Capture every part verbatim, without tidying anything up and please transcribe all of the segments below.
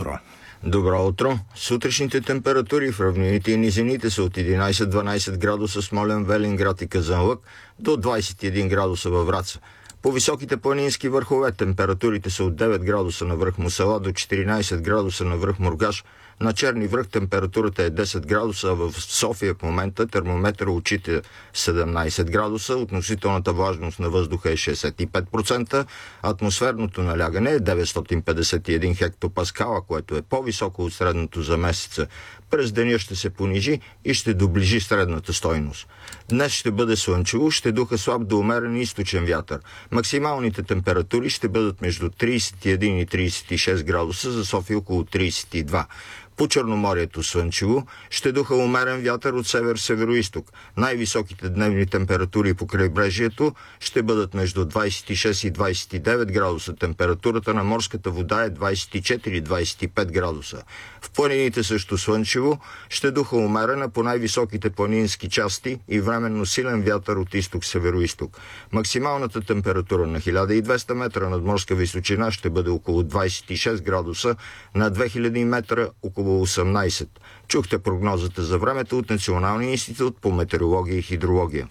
утро! Добро утро! Сутрешните температури в равнините и низините са от единайсет до дванайсет градуса Смолян, Велинград и Казанлък до двайсет и един градуса във Враца. По високите планински върхове температурите са от девет градуса на връх Мусала до четиринайсет градуса на връх Мургаш. На Черни връх температурата е десет градуса, а в София в момента термометъра отчита седемнайсет градуса, относителната влажност на въздуха е шейсет и пет процента, атмосферното налягане е деветстотин петдесет и един хектопаскала, което е по-високо от средното за месеца. През деня ще се понижи и ще доближи средната стойност. Днес ще бъде слънчево, ще духа слаб до умерен източен вятър. Максималните температури ще бъдат между трийсет и един и трийсет и шест градуса, за София около трийсет и два. По Черноморието слънчево, ще духа умерен вятър от север-североизток. Най-високите дневни температури по крайбрежието ще бъдат между двайсет и шест и двайсет и девет градуса. Температурата на морската вода е двайсет и четири до двайсет и пет градуса. В планините също слънчево, ще духа умерена по най-високите планински части и временно силен вятър от изток-североизток. Максималната температура на хиляда и двеста метра над морска височина ще бъде около двайсет и шест градуса, на две хиляди метра около осемнайсет. Чухте прогнозата за времето от Националния институт по метеорология и хидрология.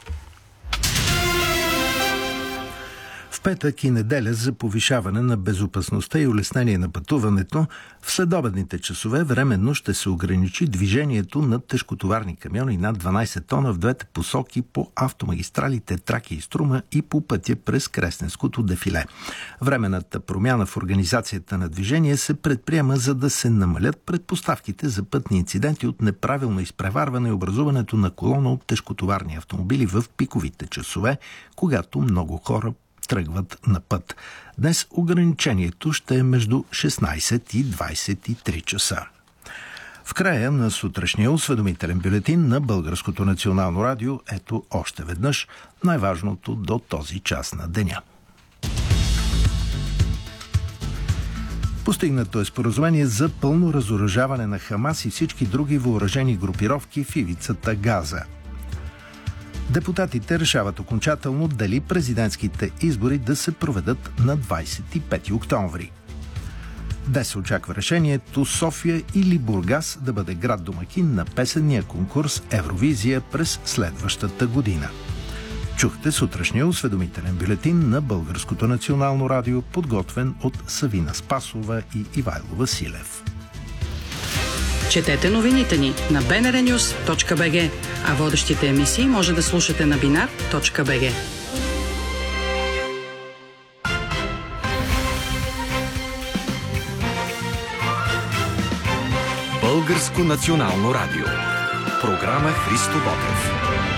В петък и неделя за повишаване на безопасността и улеснение на пътуването, в следобедните часове временно ще се ограничи движението на тежкотоварни камиони над дванайсет тона в двете посоки по автомагистралите Тракия и Струма и по пътя през Кресненското дефиле. Временната промяна в организацията на движение се предприема, за да се намалят предпоставките за пътни инциденти от неправилно изпреварване и образуването на колона от тежкотоварни автомобили в пиковите часове, когато много хора тръгват на път. Днес ограничението ще е между шестнайсет и двайсет и три часа. В края на сутрешния осведомителен бюлетин на Българското национално радио, ето още веднъж най-важното до този час на деня. Постигнато е споразумение за пълно разоръжаване на Хамас и всички други въоръжени групировки в ивицата Газа. Депутатите решават окончателно дали президентските избори да се проведат на двайсет и пети октомври. Днес се очаква решението София или Бургас да бъде град домакин на песенния конкурс Евровизия през следващата година. Чухте сутрешния осведомителен бюлетин на Българското национално радио, подготвен от Савина Спасова и Ивайло Василев. Четете новините ни на би ен ар нюз точка би джи, а водещите емисии може да слушате на бинар точка би джи. Българско национално радио. Програма Христо Ботев.